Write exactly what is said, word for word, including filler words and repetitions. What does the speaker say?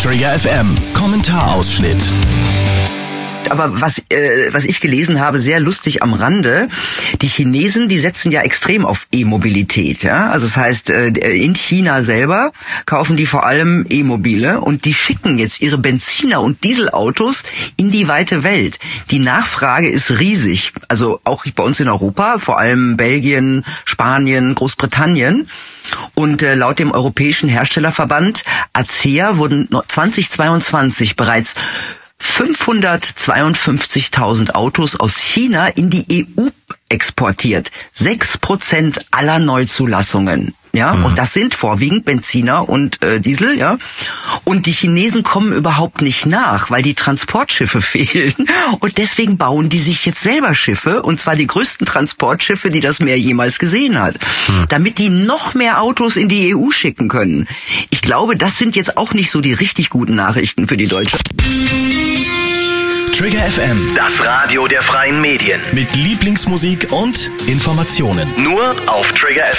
Trigger F M Kommentarausschnitt. Aber was äh, was ich gelesen habe, sehr lustig am Rande, die Chinesen, die setzen ja extrem auf E-Mobilität. Ja? Also das heißt, äh, in China selber kaufen die vor allem E-Mobile und die schicken jetzt ihre Benziner- und Dieselautos in die weite Welt. Die Nachfrage ist riesig. Also auch bei uns in Europa, vor allem Belgien, Spanien, Großbritannien. Und äh, laut dem Europäischen Herstellerverband A C E A wurden zweitausendzweiundzwanzig bereits fünfhundertzweiundfünfzigtausend Autos aus China in die E U exportiert. Sechs Prozent aller Neuzulassungen. Ja, mhm. Und das sind vorwiegend Benziner und äh, Diesel, ja. Und die Chinesen kommen überhaupt nicht nach, weil die Transportschiffe fehlen. Und deswegen bauen die sich jetzt selber Schiffe, und zwar die größten Transportschiffe, die das Meer jemals gesehen hat, mhm. damit die noch mehr Autos in die E U schicken können. Ich glaube, das sind jetzt auch nicht so die richtig guten Nachrichten für die Deutsche. Trigger F M, das Radio der freien Medien. Mit Lieblingsmusik und Informationen. Nur auf Trigger F M.